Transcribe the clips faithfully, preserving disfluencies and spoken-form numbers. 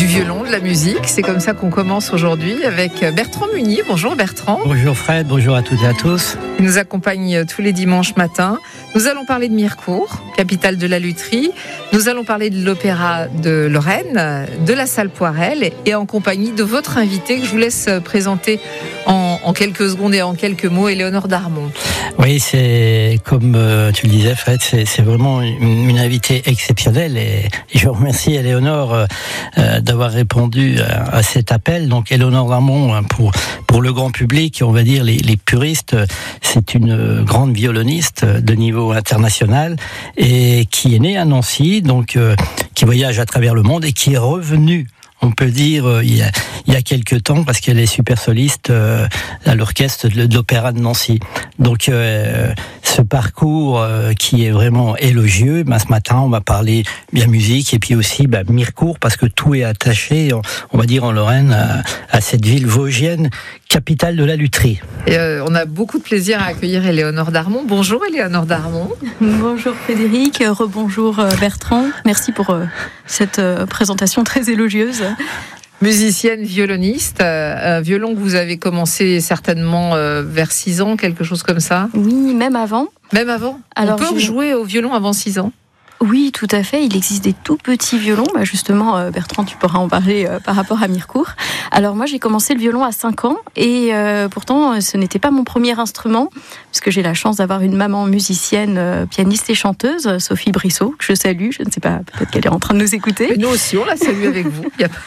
violon, de la musique. C'est comme ça qu'on commence aujourd'hui avec Bertrand Munier. Bonjour Bertrand. Bonjour Fred, bonjour à toutes et à tous. Il nous accompagne tous les dimanches matins. Nous allons parler de Mirecourt, capitale de la lutherie. Nous allons parler de l'opéra de Lorraine, de la salle Poirel, et en compagnie de votre invité que je vous laisse présenter en, en quelques secondes et en quelques mots, Éléonore Darmon. Oui, c'est comme euh, tu le disais Fred, c'est, c'est vraiment une, une invitée exceptionnelle et, et je remercie Éléonore euh, euh, d'avoir répondu à, à cet appel. Donc Éléonore Darmon, pour pour le grand public, on va dire les, les puristes, c'est une grande violoniste de niveau international et qui est née à Nancy, donc euh, qui voyage à travers le monde et qui est revenue, on peut dire, euh, il y a, il y a quelques temps, parce qu'elle est super soliste euh, à l'orchestre de, de l'Opéra de Nancy. Donc, euh, ce parcours euh, qui est vraiment élogieux, ben, ce matin, on va parler bien musique et puis aussi ben, Mirecourt, parce que tout est attaché, on, on va dire en Lorraine, à, à cette ville vosgienne, capitale de la lutherie. Et euh, on a beaucoup de plaisir à accueillir Éléonore Darmon. Bonjour Éléonore Darmon. Bonjour Frédéric, rebonjour Bertrand. Merci pour euh, cette euh, présentation très élogieuse. Musicienne, violoniste, euh, un violon que vous avez commencé certainement euh, vers six ans, quelque chose comme ça. Oui, même avant. Même avant. Alors, on peut j'ai... jouer au violon avant six ans. Oui, tout à fait. Il existe des tout petits violons. Bah justement, euh, Bertrand, tu pourras en parler euh, par rapport à Mirecourt. Alors moi, j'ai commencé le violon à cinq ans et euh, pourtant, ce n'était pas mon premier instrument, parce que j'ai la chance d'avoir une maman musicienne, euh, pianiste et chanteuse, Sophie Brissot, que je salue. Je ne sais pas, peut-être qu'elle est en train de nous écouter. Mais nous aussi, on la salue avec vous.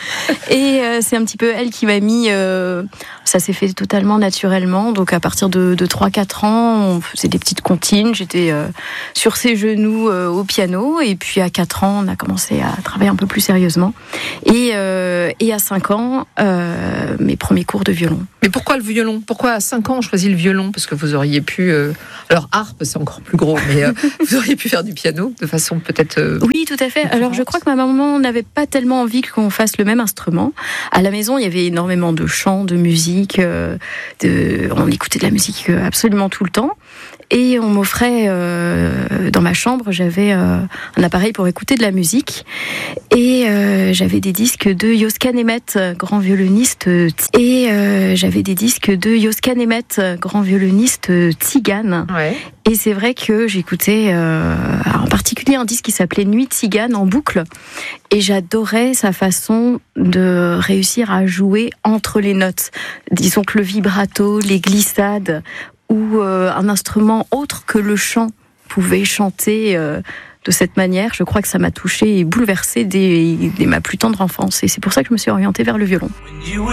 Et euh, c'est un petit peu elle qui m'a mis... Euh, ça s'est fait totalement naturellement. Donc à partir de, de trois quatre ans, on faisait des petites comptines. J'étais euh, sur ses genoux euh, au piano. Et puis à quatre ans, on a commencé à travailler un peu plus sérieusement. Et, euh, et à cinq ans, euh, mes premiers cours de violon. Mais pourquoi le violon ? Pourquoi à cinq ans on choisit le violon ? Parce que vous auriez pu... Euh... Alors harpe, c'est encore plus gros, mais euh, vous auriez pu faire du piano de façon peut-être... Euh... Oui, tout à fait. Alors je crois que ma maman n'avait pas tellement envie qu'on fasse le même instrument. À la maison, il y avait énormément de chants, de musique. Euh, de... On écoutait de la musique absolument tout le temps. Et on m'offrait, euh, dans ma chambre, j'avais euh, un appareil pour écouter de la musique. Et euh, j'avais des disques de Josquin Nemeth, grand violoniste. Et euh, j'avais des disques de Josquin Nemeth, grand violoniste tzigane. Ouais. Et c'est vrai que j'écoutais euh, en particulier un disque qui s'appelait Nuit tzigane en boucle. Et j'adorais sa façon de réussir à jouer entre les notes. Disons que le vibrato, les glissades, où euh, un instrument autre que le chant pouvait chanter euh, de cette manière. Je crois que ça m'a touchée et bouleversée dès, dès ma plus tendre enfance. Et c'est pour ça que je me suis orientée vers le violon.